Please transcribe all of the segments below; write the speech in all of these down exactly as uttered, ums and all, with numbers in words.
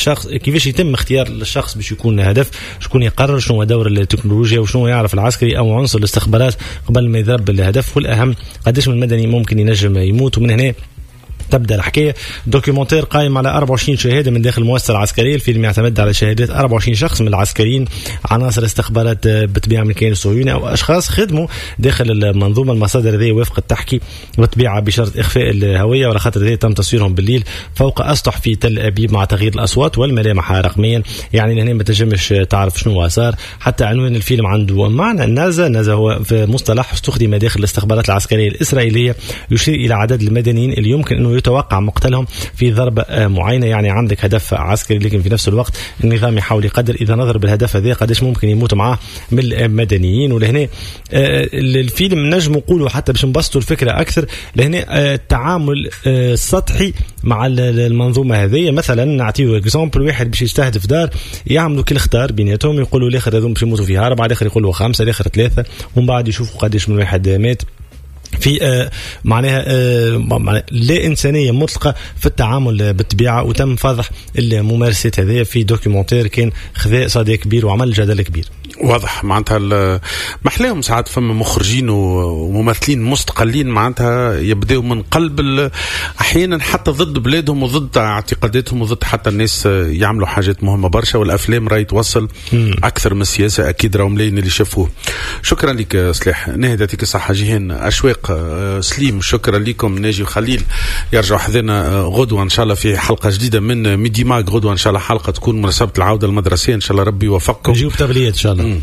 شخص كيفاش يتم اختيار الشخص باش يكون هدف، شكون يقرر شنو هو دور التكنولوجيا وشنو يعرف العسكري او عنصر الاستخبارات قبل ما يضرب الهدف، والاهم قداش من المدني ممكن ينجم يموت. ومن هنا تبدأ الحكاية. دوكيومنتير قائم على أربعة وعشرين شهادة من داخل المؤسسة العسكرية. الفيلم يعتمد على شهادات أربعة وعشرين شخص من العسكريين، عناصر استخبارات بطبيعة من الكيان الصهيوني أو أشخاص خدموا داخل المنظومة. المصادر ذي وفق التحكي بطبيعة بشرط إخفاء الهوية، ولا خاطر ذي تم تصويرهم بالليل فوق أسطح في تل أبيب مع تغيير الأصوات والملامح رقميا، يعني هنا ما تنجمش تعرف شنو صار. حتى عنوان الفيلم عنده معنى. النازا نازا هو في مصطلح استخدم داخل الاستخبارات العسكرية الإسرائيلية يشير إلى عدد المدنيين اللي يمكن أنه يتوقع مقتلهم في ضربة معينة. يعني عندك هدف عسكري لكن في نفس الوقت النظام يحاول يقدر إذا نظر بالهدف هذا قداش ممكن يموت معاه من المدنيين. ولهنا الفيلم نجم نقوله حتى باش نبسطوا الفكرة أكثر، لهنا التعامل السطحي مع المنظومة هذه. مثلا نعطيه اكزامبل، واحد باش يستهدف دار يعملوا كل اختار بيناتهم، يقولوا الاخر هذوم باش يموتوا فيها أربعة، الاخر يقولوا خمسة، الاخر ثلاثة، ومن بعد يشوفوا قداش من واحد مات. في آه معناها آه لا إنسانية مطلقة في التعامل بالطبيعة، وتم فضح الممارسات هذه في دوكيومنتير كان خذاء صدى كبير وعمل جدل كبير. واضح معناتها محلاهم ساعات فما مخرجين وممثلين مستقلين معناتها يبدأوا من قلب أحيانا حتى ضد بلادهم وضد اعتقاداتهم وضد حتى الناس يعملوا حاجات مهمة برشا، والأفلام راهي توصل مم. أكثر من السياسة أكيد راهم ملايين اللي شافوه. شكرا لك سلاح، نهدى يعطيك الصحة. جيهان أشواق سليم شكرا لكم. ناجي وخليل يرجعوا حذنا غدوة إن شاء الله في حلقة جديدة من ميدي ماغ. غدوة إن شاء الله حلقة تكون مناسبة العودة المدرسية إن شاء الله، ربي يوفقكم. نجيب تبليات إن شاء الله.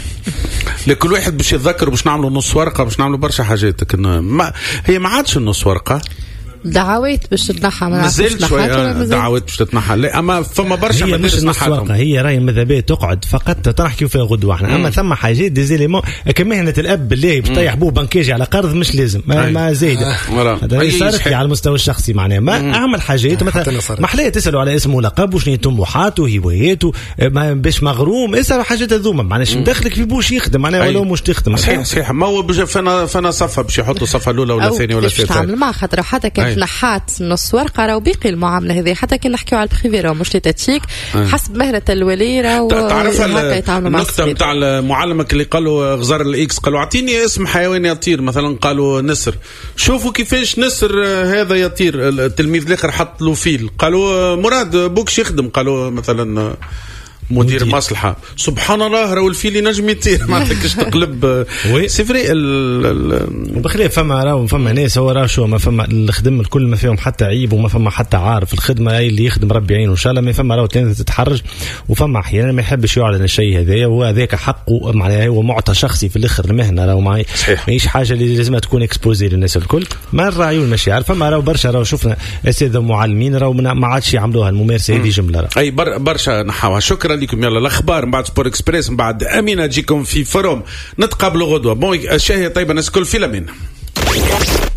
لكل واحد باش يتذكر باش نعملوا نص ورقة، باش نعملوا برشا حاجات، لكن ما هي ما عادش النص ورقة. دعوات باش تتنحى، مازال شويه دعوات باش تتنحى، لا اما فما برشا ما مش نحاهم. هي راهي ماذا بيه تقعد فقط تحكي فيها غدوه احنا، اما ثم حاجات دي زيليمون كمهنه الاب بالله باش طيح بوه بنكاجي على قرض مش لازم ما, ما زايد هذا صارت على المستوى الشخصي معناها ما مم. اعمل حاجات مثلا محليه تسالوا على اسمه ولقب وشنو طموحاته وهواياته باش مغروم اسالوا حاجات هذوما معناها شنو دخلك في بوش يخدم معناها ولا مش تخدم. صحيح صحيح ما هو فانا فانا صفه باش يحطوا صفه الاولى ولا الثانيه ولا الثالثه تعمل مع خاطر حتى كانت نحات نص ورقه راهو باقي المعامله هذه، حتى كي نحكيو على البريفي راهو مش تاتشيك حسب مهنه الولي راهو تعرف النكته نتاع معلمك اللي قالوا غزار الاكس قالوا اعطيني اسم حيوان يطير مثلا، قالوا نسر، شوفوا كيفاش نسر هذا يطير. التلميذ الاخر حط له فيل، قالوا مراد بوكش يخدم، قالوا مثلا مدير مصلحة، سبحان الله راهو الفيل ينجم يطير ما عندكش تقلب سفري وبخلاف فما راهو فما ناس هو راه شو ما فما الخدم الكل ما فيهم حتى عيب وما فما حتى عارف الخدمة اللي يخدم ربي يعينه ان شاء الله، ما فما راهو تتحرج وفما احيانا ما يحبش يعلن الشيء هذا وهذاك حقه معناها هو معطى شخصي في الاخر المهنة راهو ما ماهيش حاجة اللي لازم تكون اكسبوزي للناس الكل ما نراعيو المشاعر. فما راهو برشا راهو شفنا اساتذة معلمين راهو ما عادش يعملوها الممارسة هذه جملة راه. اي برشا نحاوها. شكرا لكم. يلا الاخبار من بعد سبور اكسبريس من بعد امينه تجيكم في فروم، نتقابلوا غدوه. بون الشاهي طيبه الناس الكل في الامان.